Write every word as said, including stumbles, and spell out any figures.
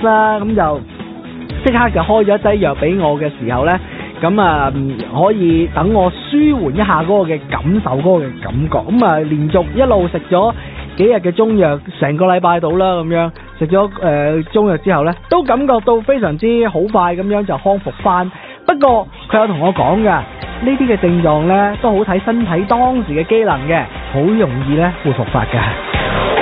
啦，咁就即刻就開咗一劑藥俾我嘅時候呢，咁啊可以等我舒緩一下嗰個嘅感受，嗰個嘅感覺。咁啊連續一路食咗幾日嘅中藥，成個禮拜到啦，咁樣食咗誒中藥之後呢，都感覺到非常之好快咁樣就康復翻。不過佢有同我講㗎，呢啲嘅症狀呢都好睇身體當時嘅機能嘅，好容易呢會復發㗎。